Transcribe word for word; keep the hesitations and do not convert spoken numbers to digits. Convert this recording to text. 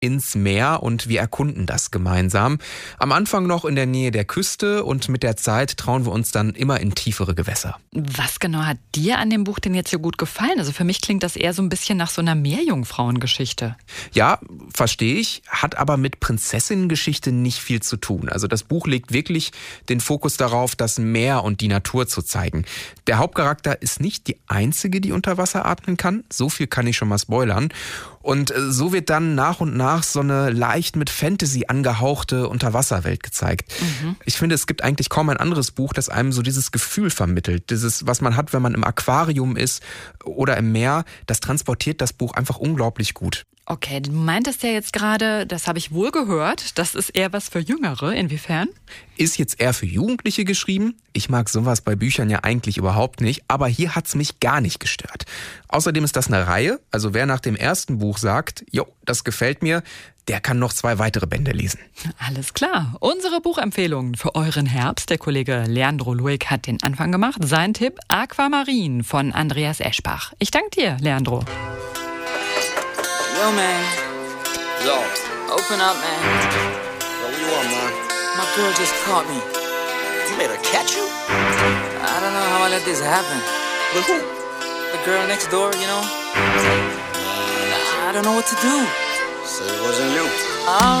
ins Meer und wir erkunden das gemeinsam. Am Anfang noch in der Nähe der Küste und mit der Zeit trauen wir uns dann immer in tiefere Gewässer. Was genau hat dir an dem Buch denn jetzt so gut gefallen? Also für mich klingt das eher so ein bisschen nach so einer Meerjungfrauengeschichte. Ja, verstehe ich, hat aber mit Prinzessinnengeschichte nicht viel zu tun. Also das Buch legt wirklich den Fokus darauf, das Meer und die Natur zu zeigen. Der Hauptcharakter ist nicht die einzige, die unter Wasser atmen kann. So viel kann ich schon mal spoilern. Und so wird dann nach und nach so eine leicht mit Fantasy angehauchte Unterwasserwelt gezeigt. Mhm. Ich finde, es gibt eigentlich kaum ein anderes Buch, das einem so dieses Gefühl vermittelt. Dieses, was man hat, wenn man im Aquarium ist oder im Meer, das transportiert das Buch einfach unglaublich gut. Okay, du meintest ja jetzt gerade, das habe ich wohl gehört, das ist eher was für Jüngere. Inwiefern? Ist jetzt eher für Jugendliche geschrieben. Ich mag sowas bei Büchern ja eigentlich überhaupt nicht, aber hier hat's mich gar nicht gestört. Außerdem ist das eine Reihe, also wer nach dem ersten Buch sagt, jo, das gefällt mir, der kann noch zwei weitere Bände lesen. Alles klar. Unsere Buchempfehlungen für euren Herbst. Der Kollege Leandro Luig hat den Anfang gemacht. Sein Tipp, Aquamarin von Andreas Eschbach. Ich danke dir, Leandro. Yo, man. Yo. Open up, man. Yo, what you want, man? My girl just caught me. You made her catch you? I don't know how I let this happen. With who? The girl next door, you know? I don't know what to do. So it wasn't you. Oh.